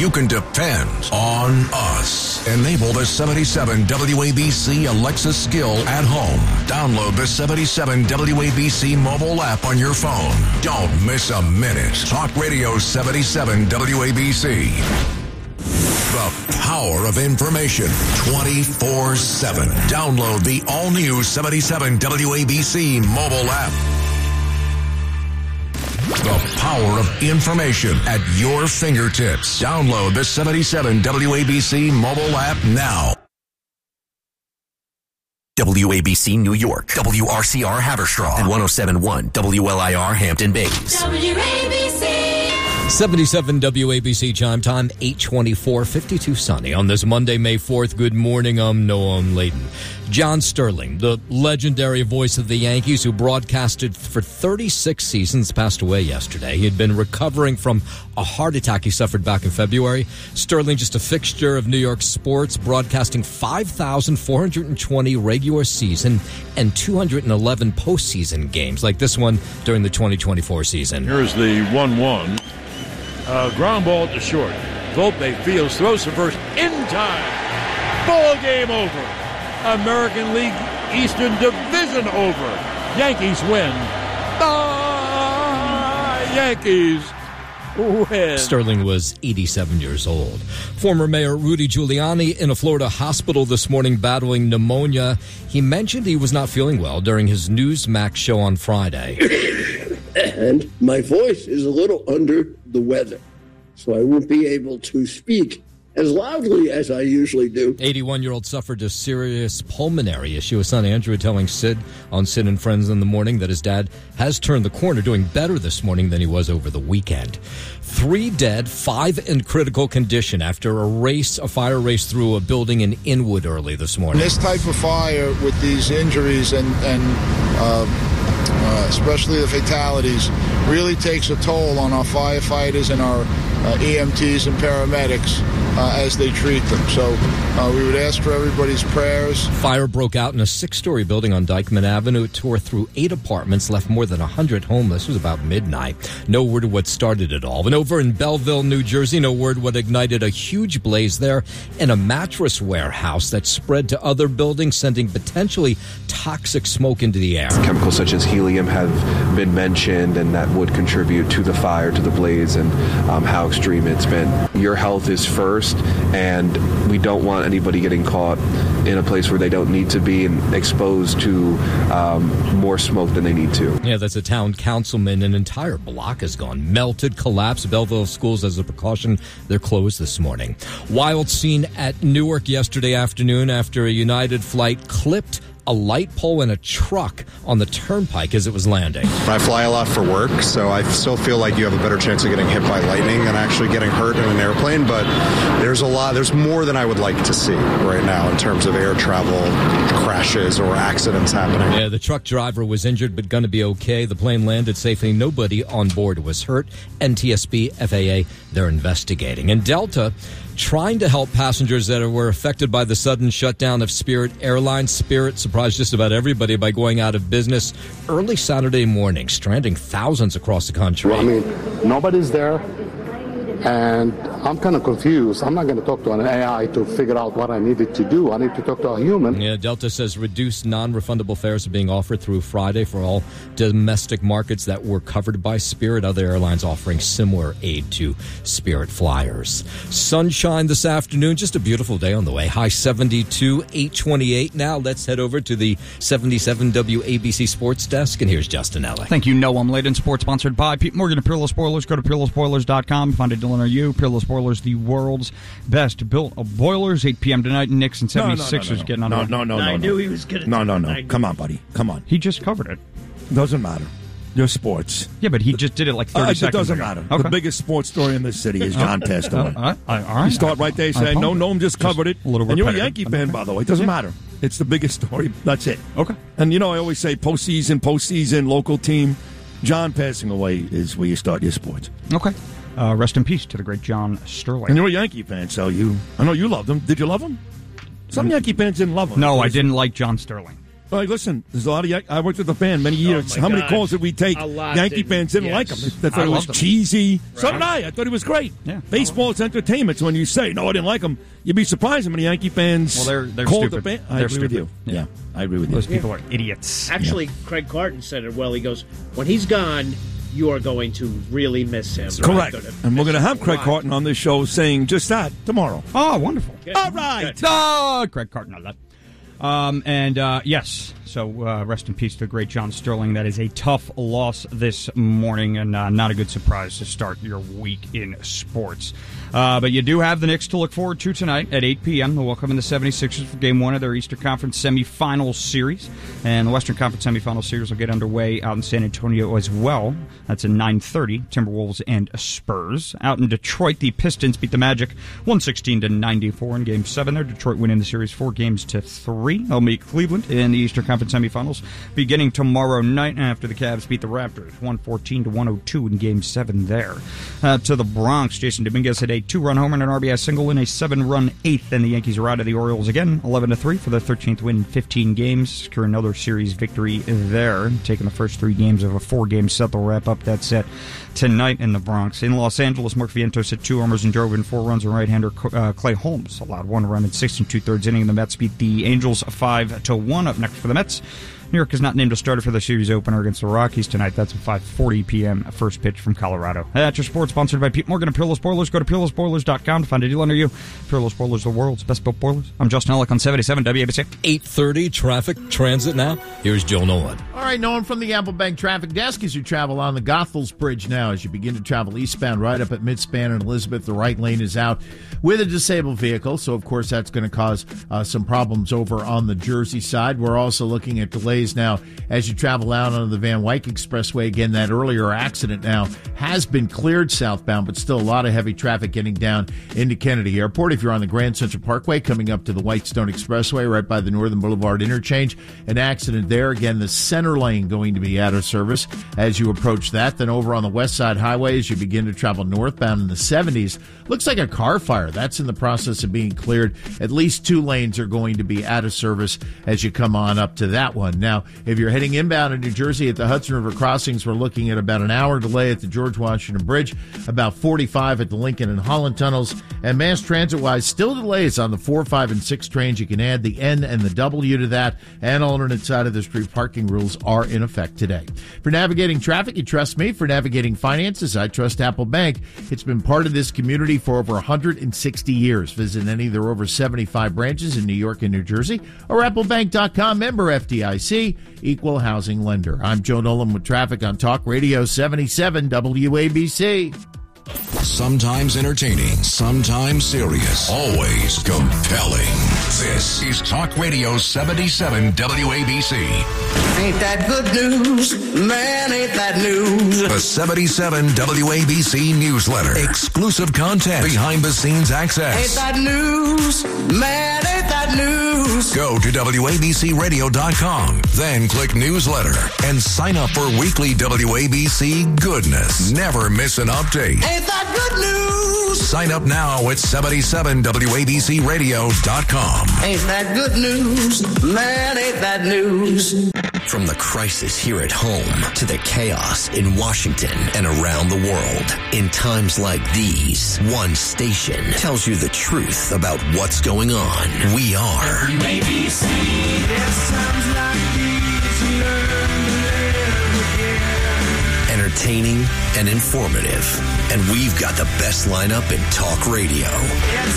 you can depend on us. Enable the 77 WABC Alexa skill at home. Download the 77 WABC mobile app on your phone. Don't miss a minute. Talk Radio 77 WABC. The power of information 24/7. Download the all-new 77 WABC mobile app. The power of information at your fingertips. Download the 77 WABC mobile app now. WABC New York, WRCR Haverstraw, and 107.1 WLIR Hampton Bays. WABC. 77 WABC chime time, 8:24, 52 sunny on this Monday, May 4th. Good morning, I'm Noam Layden. John Sterling, the legendary voice of the Yankees who broadcasted for 36 seasons, passed away yesterday. He had been recovering from a heart attack he suffered back in February. Sterling, just a fixture of New York sports, broadcasting 5,420 regular season and 211 postseason games, like this one during the 2024 season. Here's the 1-1. Ground ball to short. Volpe fields, throws to first in time. Ball game over. American League Eastern Division over. Yankees win. Yankees win. Sterling was 87 years old. Former Mayor Rudy Giuliani in a Florida hospital this morning battling pneumonia. He mentioned he was not feeling well during his Newsmax show on Friday. And my voice is a little under the weather, so I won't be able to speak as loudly as I usually do. 81-year-old suffered a serious pulmonary issue. His son Andrew telling Sid on Sid and Friends in the morning that his dad has turned the corner, doing better this morning than he was over the weekend. 3 dead, 5 in critical condition after a fire race through a building in Inwood early this morning. This type of fire with these injuries and especially the fatalities, really takes a toll on our firefighters and our EMTs and paramedics as they treat them. So we would ask for everybody's prayers. Fire broke out in a 6-story building on Dyckman Avenue. It tore through 8 apartments, left more than 100 homeless. It was about midnight. No word what started it all. And over in Belleville, New Jersey, no word what ignited a huge blaze there in a mattress warehouse that spread to other buildings, sending potentially toxic smoke into the air. Chemicals such as helium have been mentioned, and that would contribute to the fire, to the blaze, and how extreme it's been. Your health is first, and we don't want anybody getting caught in a place where they don't need to be and exposed to more smoke than they need to. Yeah, that's a town councilman. An entire block has gone melted, collapsed. Belleville schools, as a precaution, they're closed this morning. Wild scene at Newark yesterday afternoon after a United flight clipped a light pole and a truck on the turnpike as it was landing. I fly a lot for work, so I still feel like you have a better chance of getting hit by lightning than actually getting hurt in an airplane, but there's more than I would like to see right now in terms of air travel crashes or accidents happening. Yeah, the truck driver was injured but going to be okay. The plane landed safely. Nobody on board was hurt. NTSB, FAA, they're investigating. And Delta, trying to help passengers that were affected by the sudden shutdown of Spirit Airlines. Spirit surprised just about everybody by going out of business early Saturday morning, stranding thousands across the country. Well, I mean, nobody's there, and I'm kind of confused. I'm not going to talk to an AI to figure out what I needed to do. I need to talk to a human. Yeah, Delta says reduced non-refundable fares are being offered through Friday for all domestic markets that were covered by Spirit. Other airlines offering similar aid to Spirit flyers. Sunshine this afternoon, just a beautiful day on the way. High 72, 828. Now let's head over to the 77 WABC Sports Desk, and here's Justin Ellick. Thank you, Noam Layden. Sports sponsored by Pete Morgan and Peerless Boilers. Go to peerlessboilers.com. Find a dealer near you. Peerless Boilers, the world's best built of boilers. 8 p.m. tonight. Knicks and 76ers getting on. No. I knew he was going to. No. Come on, buddy. Come on. He just covered it. Doesn't matter. You're sports. Yeah, but he just did it like 30 seconds It doesn't ago. matter. Okay. The biggest sports story in this city is John passed away. All right. You start right there saying, no, Noam just covered it. A little and you're a repetitive. Yankee fan, by the way. It doesn't matter. It's the biggest story. That's it. Okay. And, I always say postseason, local team. John passing away is where you start your sports. Okay. Rest in peace to the great John Sterling. And you're a Yankee fan, so I know you loved him. Did you love him? Some Yankee fans didn't love him. No, I didn't like John Sterling. Well, listen, there's a lot of. I worked with the fan many years. How many calls did we take? Yankee fans didn't like him. They thought it was cheesy. Right. So did I. I thought he was great. Yeah. Baseball is entertainment. So when you say, no, I didn't like him, you'd be surprised how many Yankee fans they're called stupid. the band. I agree with you. Yeah, I agree with you. Those people are idiots. Actually, Craig Carton said it well. He goes, when he's gone, you are going to really miss him. Correct. And we're going to have Craig Carton on this show saying just that tomorrow. Oh, wonderful. Good. All right. Craig Carton on that. Yes, so rest in peace to the great John Sterling. That is a tough loss this morning, and not a good surprise to start your week in sports. But you do have the Knicks to look forward to tonight at 8 p.m. They'll welcome in the 76ers for Game 1 of their Eastern Conference semifinal series. And the Western Conference semifinal series will get underway out in San Antonio as well. That's at 9:30, Timberwolves and Spurs. Out in Detroit, the Pistons beat the Magic 116-94 in Game 7 there. Detroit winning the series 4-3. They'll meet Cleveland in the Eastern Conference semifinals beginning tomorrow night after the Cavs beat the Raptors 114-102 in Game 7 there. To the Bronx, Jason Dominguez had a 2-run homer and an RBI single in a 7-run eighth, and the Yankees are out of the Orioles again, 11-3 for their 13th win in 15 games. Secure another series victory there, taking the first 3 games of a 4-game set. They'll wrap up that set tonight in the Bronx. In Los Angeles, Mark Vientos hit 2 homers and drove in 4 runs, and right-hander Clay Holmes allowed 1 run in 6 2/3 inning. The Mets beat the Angels 5-1. Up next for the Mets, New York is not named a starter for the series opener against the Rockies tonight. That's at 5:40 p.m. First pitch from Colorado. That's your sports, sponsored by Pete Morgan and Peerless Boilers. Go to peerlessboilers.com to find a deal under you. Peerless Boilers, the world's best built boilers. I'm Justin Ellick on 77 WABC. 8:30 traffic transit now. Here's Joe Nolan. All right, Nolan from the Apple Bank Traffic Desk as you travel on the Goethals Bridge now. As you begin to travel eastbound right up at Midspan and Elizabeth, the right lane is out with a disabled vehicle. So, of course, that's going to cause some problems over on the Jersey side. We're also looking at delays now as you travel out onto the Van Wyck Expressway. Again, that earlier accident now has been cleared southbound, but still a lot of heavy traffic getting down into Kennedy Airport. If you're on the Grand Central Parkway coming up to the Whitestone Expressway right by the Northern Boulevard interchange, an accident there. Again, the center lane going to be out of service as you approach that. Then over on the West Side Highway as you begin to travel northbound in the 70s, looks like a car fire. That's in the process of being cleared. At least 2 lanes are going to be out of service as you come on up to that one. Now, if you're heading inbound in New Jersey at the Hudson River crossings, we're looking at about an hour delay at the George Washington Bridge, about 45 at the Lincoln and Holland tunnels. And mass transit-wise, still delays on the 4, 5, and 6 trains. You can add the N and the W to that. And alternate side of the street parking rules are in effect today. For navigating traffic, you trust me. For navigating finances, I trust Apple Bank. It's been part of this community for over 160 years. Visit any of their over 75 branches in New York and New Jersey or applebank.com, member FDIC, equal housing lender. I'm Joe Nolan with traffic on Talk Radio 77 WABC. Sometimes entertaining, sometimes serious, always compelling. This is Talk Radio 77 WABC. Ain't that good news? Man, ain't that news? The 77 WABC newsletter. Exclusive content, behind-the-scenes access. Ain't that news? Man, ain't that news? Go to WABCRadio.com, then click newsletter, and sign up for weekly WABC goodness. Never miss an update. Ain't that good news? Sign up now at 77WABCRadio.com. Ain't that good news? Man, ain't that news? From the crisis here at home to the chaos in Washington and around the world, in times like these, one station tells you the truth about what's going on. We are WABC. It's times like these you learn to live again. entertaining and informative, and we've got the best lineup in talk radio.